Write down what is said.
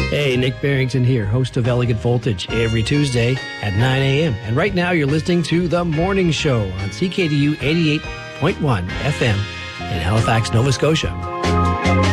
Hey, Nick Barrington here, host of Elegant Voltage, every Tuesday at 9 a.m. And right now you're listening to The Morning Show on CKDU 88.1 FM in Halifax, Nova Scotia.